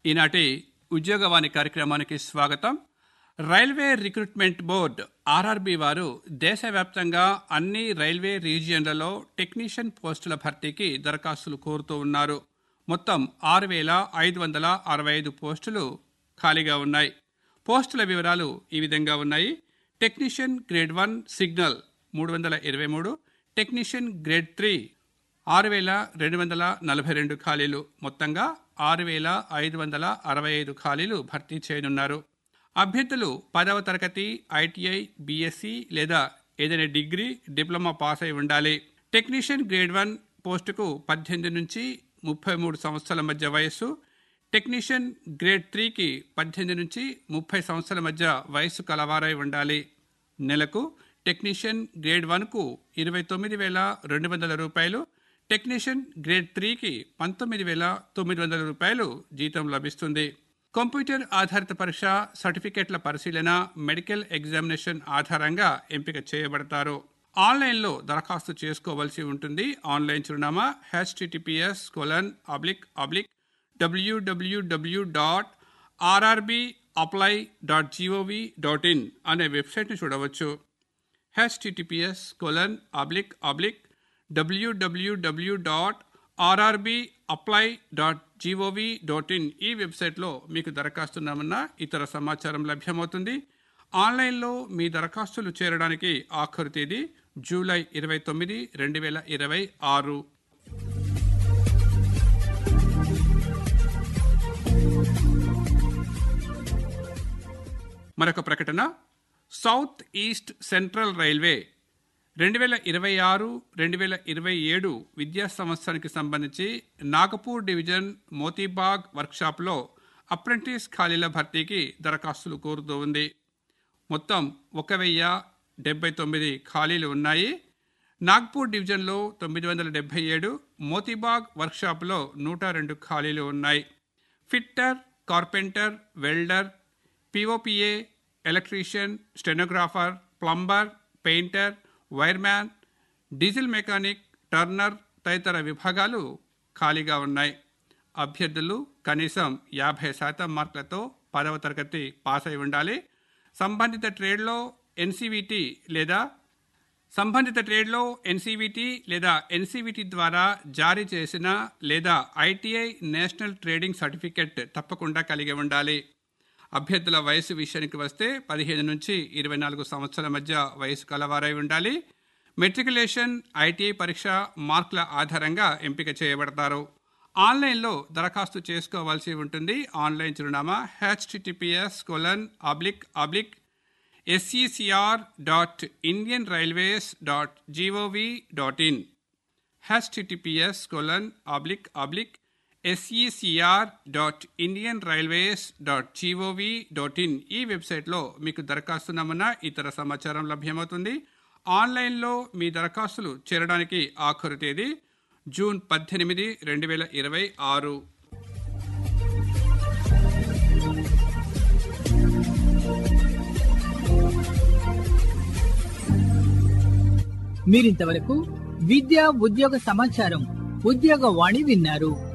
ఈనాటి ఉద్యోగవాణి కార్యక్రమానికి స్వాగతం. రైల్వే రిక్రూట్మెంట్ బోర్డు ఆర్ఆర్బీ వారు దేశవ్యాప్తంగా అన్ని రైల్వే రీజియన్లలో టెక్నీషియన్ పోస్టుల భర్తీకి దరఖాస్తులు కోరుతూ ఉన్నారు. మొత్తం 6,565 పోస్టులు ఖాళీగా ఉన్నాయి. పోస్టుల వివరాలు ఈ విధంగా ఉన్నాయి. Technician grade 1 signal 323, technician grade 3 6,242 ఖాళీలు. మొత్తంగా 6,565 ఖాళీలు భర్తీ చేయనున్నారు. అభ్యర్థులు 10వ తరగతి, ఐటీఐ, బీఎస్సీ లేదా ఏదైనా డిగ్రీ, డిప్లొమా పాస్ అయి ఉండాలి. టెక్నీషియన్ గ్రేడ్ 1 పోస్టుకు 18 నుంచి 33 సంవత్సరాల మధ్య వయస్సు, టెక్నీషియన్ గ్రేడ్ 3కి 18 నుంచి 30 సంవత్సరాల మధ్య వయస్సు కలవారై ఉండాలి. నెలకు టెక్నీషియన్ గ్రేడ్ 1కు 29,200 రూపాయలు, టెక్నీషియన్ గ్రేడ్ 3కి 19,900 రూపాయలు జీతం లభిస్తుంది. కంప్యూటర్ ఆధారిత పరీక్ష, సర్టిఫికెట్ల పరిశీలన, మెడికల్ ఎగ్జామినేషన్ ఆధారంగా ఎంపిక చేయబడతారు. ఆన్లైన్లో దరఖాస్తు చేసుకోవాల్సి ఉంటుంది. ఆన్లైన్ చిరునామా https://www.rrbapply.gov.in అనే వెబ్సైట్ని చూడవచ్చు. https://www.rrbapply.gov.in ఈ వెబ్సైట్లో మీకు దరఖాస్తు నమూనా, ఇతర సమాచారం లభ్యమవుతుంది. ఆన్లైన్లో మీ దరఖాస్తులు చేరడానికి ఆఖరు తేదీ జూలై 29, 2026. మరొక ప్రకటన. సౌత్ ఈస్ట్ సెంట్రల్ రైల్వే 2026-2027 విద్యా సంవత్సరానికి సంబంధించి నాగపూర్ డివిజన్ మోతీబాగ్ వర్క్షాప్లో అప్రెంటిస్ ఖాళీల భర్తీకి దరఖాస్తులు కోరుతూ ఉంది. మొత్తం 1,079 ఖాళీలు ఉన్నాయి. నాగ్పూర్ డివిజన్లో 977, మోతీబాగ్ వర్క్షాప్లో 102 ఖాళీలు ఉన్నాయి. Fitter, carpenter, welder, పిఓపిఏ, electrician, stenographer, plumber, painter, wireman, diesel mechanic, Turner తదితర విభాగాలు ఖాళీగా ఉన్నాయి. అభ్యర్థులు కనీసం 50% మార్కులతో 10వ తరగతి పాస్ అయి ఉండాలి. సంబంధిత ట్రేడ్లో ఎన్సీవీటీ లేదా ఎన్సీవీటీ ద్వారా జారీ చేసిన లేదా ఐటీఐ నేషనల్ ట్రేడింగ్ సర్టిఫికెట్ తప్పకుండా కలిగి ఉండాలి. అభ్యర్థుల వయసు విషయానికి వస్తే 15 నుంచి 24 సంవత్సరాల మధ్య వయసు కలవారై ఉండాలి. మెట్రికులేషన్, ఐటీఐ పరీక్ష మార్కుల ఆధారంగా ఎంపిక చేయబడతారు. ఆన్లైన్లో దరఖాస్తు చేసుకోవాల్సి ఉంటుంది. ఆన్లైన్ చిరునామా https://secr.indianrailways.gov.in https://secr.indianrailways.gov.in ఈ వెబ్సైట్లో మీకు దరఖాస్తు నమూనా, ఇతర సమాచారం లభ్యమవుతుంది. ఆన్లైన్లో మీ దరఖాస్తులు చేరడానికి ఆఖరు తేదీ జూన్ 18, 2026. మీరింతవరకు విద్యా ఉద్యోగ సమాచారం ఉద్యోగవాణి విన్నారు.